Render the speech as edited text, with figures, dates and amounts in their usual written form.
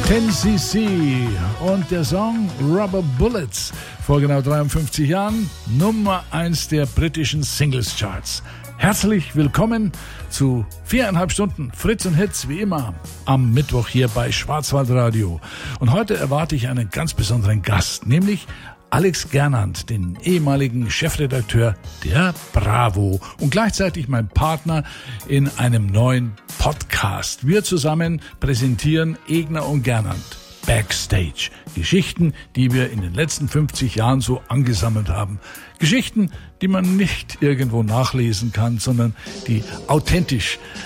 10cc und der Song Rubber Bullets, vor genau 53 Jahren Nummer 1 der britischen Singles Charts. Herzlich willkommen zu 4,5 Stunden Fritz und Hits, wie immer am Mittwoch hier bei Schwarzwaldradio. Und heute erwarte ich einen ganz besonderen Gast, nämlich Alex Gernand, den ehemaligen Chefredakteur der Bravo und gleichzeitig mein Partner in einem neuen Podcast. Wir zusammen präsentieren Egner und Gernand Backstage. Geschichten, die wir in den letzten 50 Jahren so angesammelt haben. Geschichten, die man nicht irgendwo nachlesen kann, sondern die authentisch